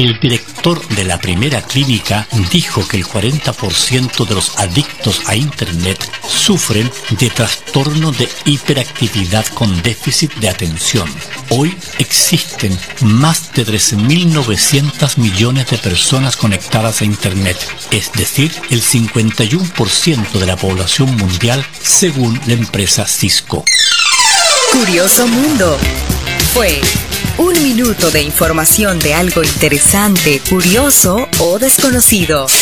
El director de la primera clínica dijo que el 40% de los adictos a Internet sufren de trastorno de hiperactividad con déficit de atención. Hoy existen más de 13.900 millones de personas conectadas a Internet, es decir, el 51% de la población mundial según la empresa Cisco. Curioso Mundo fue un minuto de información de algo interesante, curioso o desconocido.